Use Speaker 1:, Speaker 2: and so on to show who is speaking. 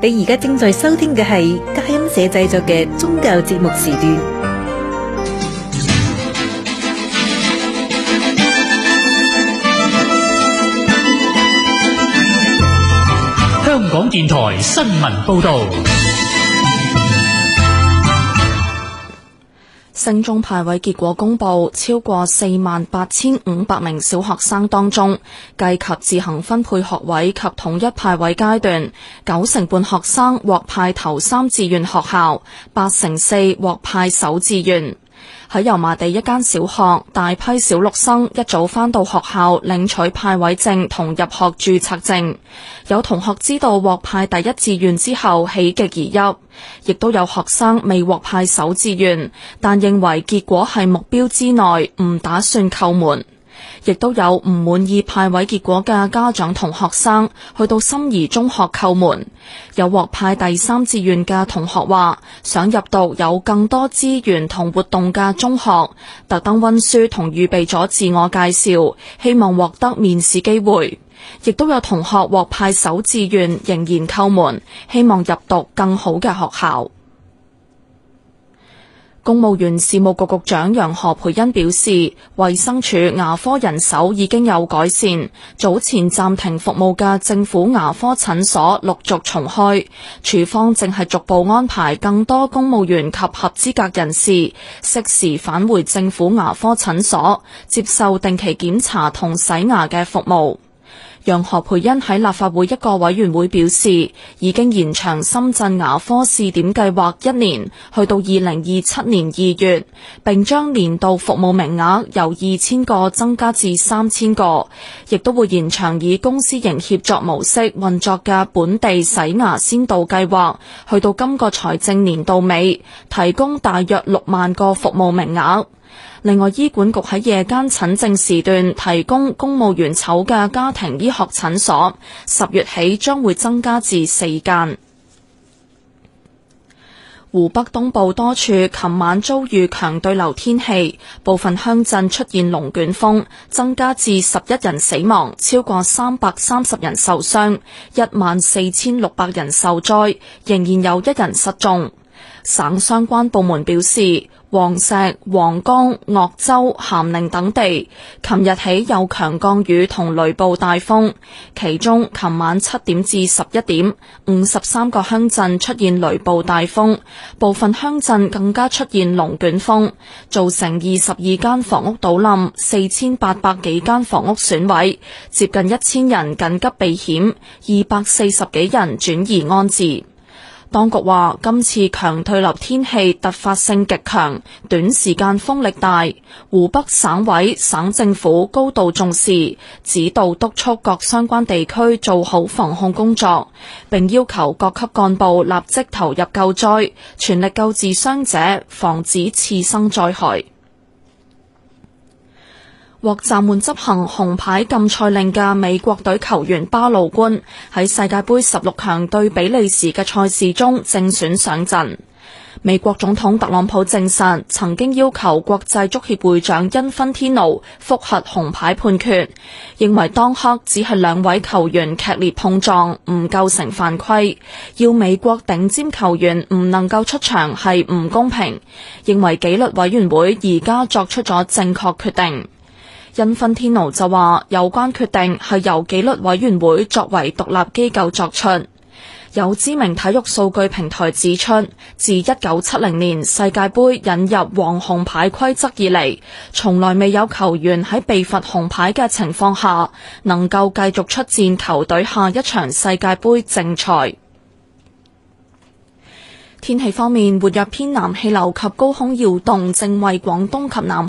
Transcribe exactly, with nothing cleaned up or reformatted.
Speaker 1: 你而家正在收聽嘅係佳音社製作嘅宗教節目時段。
Speaker 2: 香港電台新聞報道。
Speaker 3: 升中派位結果公布，超過四萬八千五百名小學生當中，計及自行分配學位及統一派位階段，九成半學生獲派頭三志願學校，八成四獲派首志願。喺油麻地一間小學，大批小六生一早返到學校領取派位證同入學註冊證。有同學知道獲派第一志願之後喜極而泣，亦都有學生未獲派首志願，但認為結果係目標之內，唔打算扣門。亦都有唔滿意派位結果嘅家長同學生去到心儀中學叩門。有獲派第三志願嘅同學話，想入讀有更多資源同活動嘅中學，特登溫書同預備咗自我介紹，希望獲得面試機會。亦都有同學獲派首志願，仍然叩門，希望入讀更好嘅學校。公務員事務局局長楊何蓓茵表示，衛生署牙科人手已經有改善，早前暫停服務嘅政府牙科診所陸續重開，署方正係逐步安排更多公務員及合資格人士適時返回政府牙科診所，接受定期檢查同洗牙嘅服務。楊何蓓茵喺立法會一個委員會表示，已經延長深圳牙科試點計劃一年，去到二零二七年二月，並將年度服務名額由二千個增加至三千個，亦都會延長以公私營協作模式運作嘅本地洗牙先導計劃，去到今個財政年度尾，提供大約六萬個服務名額。另外，醫管局喺夜間診症時段提供公務員籌嘅家庭醫學診所，十月起將會增加至四間。湖北東部多處琴晚遭遇強對流天氣，部分鄉鎮出現龍捲風，增加至十一人死亡，超過三百三十人受傷，一萬四千六百人受災，仍然有一人失蹤。省相關部門表示，黃石、黃岡、鄂州、咸寧等地琴日起有強降雨同雷暴大風，其中琴晚七點至十一點，五十三個鄉鎮出現雷暴大風，部分鄉鎮更加出現龍捲風，造成二十二間房屋倒冧，四千八百幾間房屋損毀，接近一千人緊急避險，二百四十幾人轉移安置。當局話，今次強對流天氣突發性極強，短時間風力大，湖北省委、省政府高度重視，指導督促各相關地區做好防控工作，並要求各級幹部立即投入救災，全力救治傷者，防止次生災害。獲暫緩執行紅牌禁賽令嘅美國隊球員巴魯官喺世界盃十六強對比利時嘅賽事中正選上陣。美國總統特朗普證實曾經要求國際足協會長因芬天奴複核紅牌判決，認為當刻只係兩位球員劇烈碰撞，唔構成犯規，要美國頂尖球員唔能夠出場係唔公平，認為紀律委員會而家作出咗正確決定。因芬天奴就話，有關決定係由紀律委員會作為獨立機構作出。有知名體育數據平台指出，自一九七零年世界盃引入黃紅牌規則以嚟，從來未有球員喺被罰紅牌嘅情況下，能夠繼續出戰球隊下一場世界盃正賽。天氣方面，活躍偏南氣流及高空擾動正為廣東及南